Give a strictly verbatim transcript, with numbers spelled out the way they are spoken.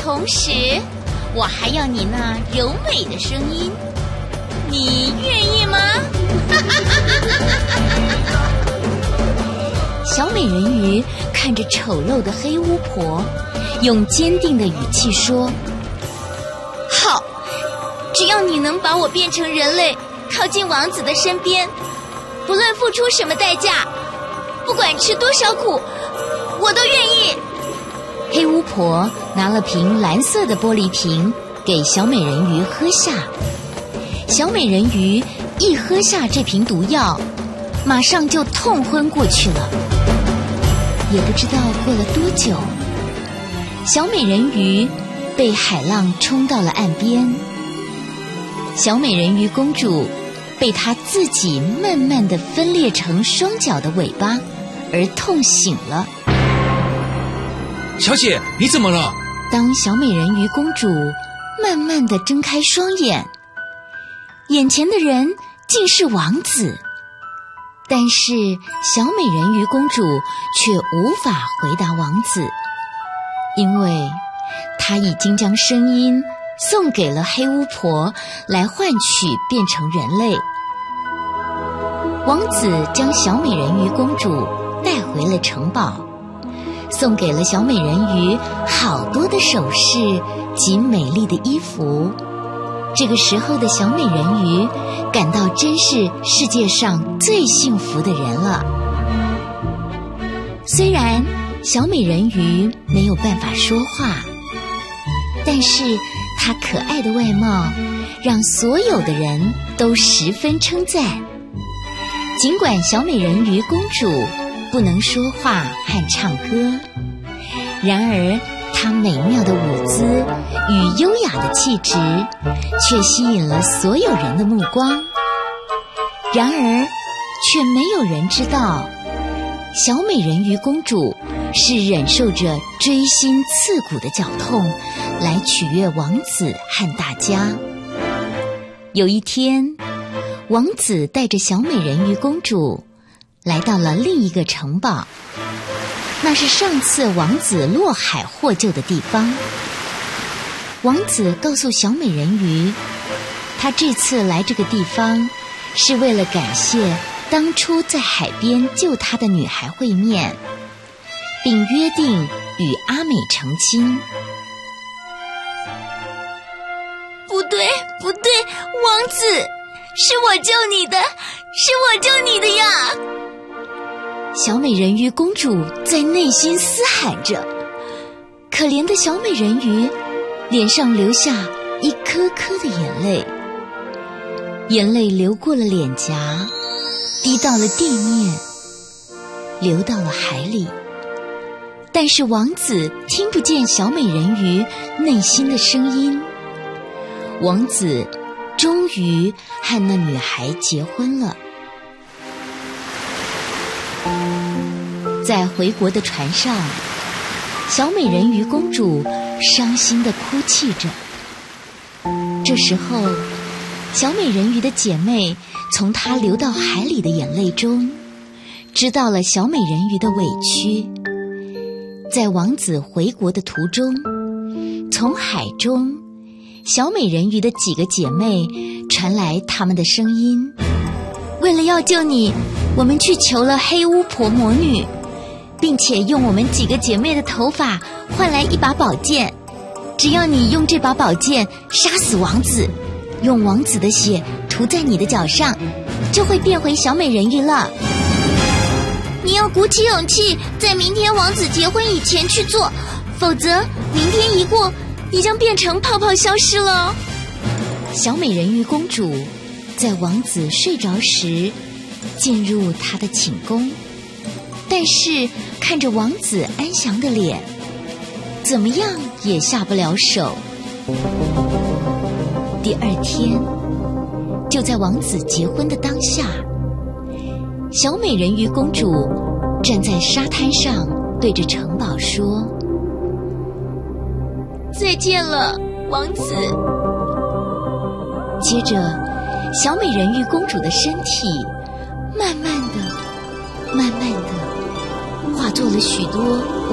同时，我还要你那柔美的声音，你愿意吗？小美人鱼看着丑陋的黑巫婆，用坚定的语气说：好，只要你能把我变成人类，靠近王子的身边，不论付出什么代价，不管吃多少苦，我都愿意。黑巫婆拿了瓶蓝色的玻璃瓶给小美人鱼喝下，小美人鱼一喝下这瓶毒药，马上就痛昏过去了。也不知道过了多久，小美人鱼被海浪冲到了岸边，小美人鱼公主被她自己慢慢地分裂成双脚的尾巴而痛醒了。 小姐，你怎么了？ 当小美人鱼公主慢慢地睁开双眼，眼前的人竟是王子，但是小美人鱼公主却无法回答王子，因为她已经将声音送给了黑巫婆来换取变成人类。王子将小美人鱼公主带回了城堡，送给了小美人鱼好多的首饰及美丽的衣服。这个时候的小美人鱼感到真是世界上最幸福的人了。虽然小美人鱼没有办法说话，但是她可爱的外貌让所有的人都十分称赞。尽管小美人鱼公主不能说话和唱歌，然而她美妙的舞姿与优雅的气质却吸引了所有人的目光。然而却没有人知道，小美人鱼公主是忍受着锥心刺骨的绞痛来取悦王子和大家。有一天，王子带着小美人鱼公主来到了另一个城堡，那是上次王子落海获救的地方。王子告诉小美人鱼，他这次来这个地方是为了感谢当初在海边救他的女孩会面，并约定与阿美成亲。不对，不对，王子，是我救你的，是我救你的呀！小美人鱼公主在内心嘶喊着，可怜的小美人鱼脸上流下一颗颗的眼泪，眼泪流过了脸颊，滴到了地面，流到了海里。但是王子听不见小美人鱼内心的声音。王子终于和那女孩结婚了。在回国的船上，小美人鱼公主伤心地哭泣着。这时候，小美人鱼的姐妹从她流到海里的眼泪中，知道了小美人鱼的委屈。在王子回国的途中，从海中，小美人鱼的几个姐妹传来她们的声音：为了要救你，我们去求了黑巫婆魔女，并且用我们几个姐妹的头发换来一把宝剑，只要你用这把宝剑杀死王子，用王子的血涂在你的脚上，就会变回小美人鱼了。你要鼓起勇气，在明天王子结婚以前去做，否则明天一过，你将变成泡泡消失了。小美人鱼公主在王子睡着时进入他的寝宫，但是看着王子安详的脸，怎么样也下不了手。第二天，就在王子结婚的当下，小美人鱼公主站在沙滩上，对着城堡说：再见了，王子。接着，小美人鱼公主的身体慢慢的、慢慢的化作了许多